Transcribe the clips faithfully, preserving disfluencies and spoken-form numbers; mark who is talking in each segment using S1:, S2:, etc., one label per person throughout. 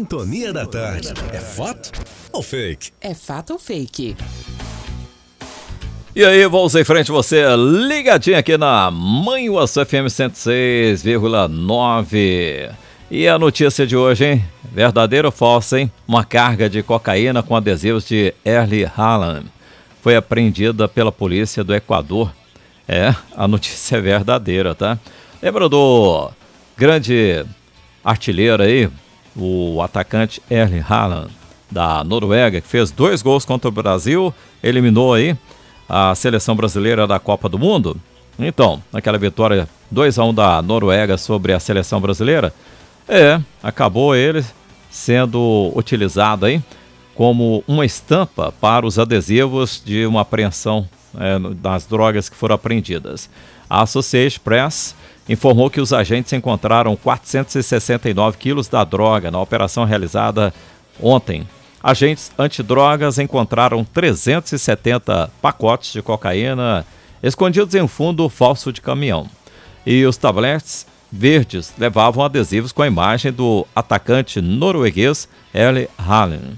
S1: Sintonia da Tarde. É fato ou fake?
S2: É fato ou fake?
S3: E aí, vamos em frente, você ligadinho aqui na Manhuaçu F M cento e seis vírgula nove. E a notícia de hoje, hein? Verdadeiro ou falso, hein? Uma carga de cocaína com adesivos de Erling Haaland foi apreendida pela polícia do Equador. É, a notícia é verdadeira, tá? Lembra do grande artilheiro aí, o atacante Erling Haaland, da Noruega, que fez dois gols contra o Brasil, eliminou aí a seleção brasileira da Copa do Mundo? Então, naquela vitória dois a um da Noruega sobre a seleção brasileira, é, acabou ele sendo utilizado aí como uma estampa para os adesivos de uma apreensão é, das drogas que foram apreendidas. A Associated Press informou que os agentes encontraram quatrocentos e sessenta e nove quilos da droga na operação realizada ontem. Agentes antidrogas encontraram trezentos e setenta pacotes de cocaína escondidos em um fundo falso de caminhão. E os tabletes verdes levavam adesivos com a imagem do atacante norueguês Erling Haaland.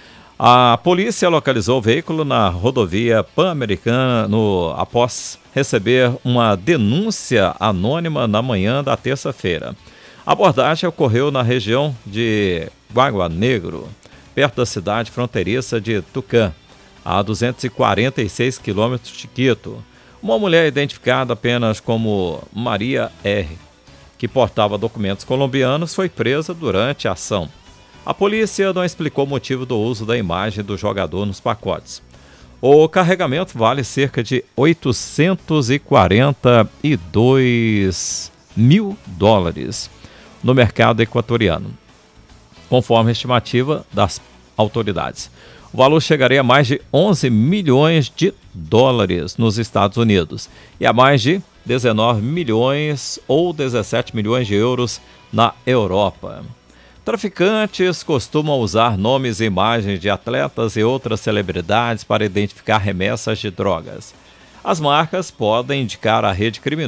S3: A polícia localizou o veículo na rodovia Pan-Americana no, após receber uma denúncia anônima na manhã da terça-feira. A abordagem ocorreu na região de Guagua Negro, perto da cidade fronteiriça de Tucán, a duzentos e quarenta e seis quilômetros de Quito. Uma mulher identificada apenas como Maria R., que portava documentos colombianos, foi presa durante a ação. A polícia não explicou o motivo do uso da imagem do jogador nos pacotes. O carregamento vale cerca de oitocentos e quarenta e dois mil dólares no mercado equatoriano, conforme a estimativa das autoridades. O valor chegaria a mais de onze milhões de dólares nos Estados Unidos e a mais de dezenove milhões ou dezessete milhões de euros na Europa. Traficantes costumam usar nomes e imagens de atletas e outras celebridades para identificar remessas de drogas. As marcas podem indicar a rede criminosa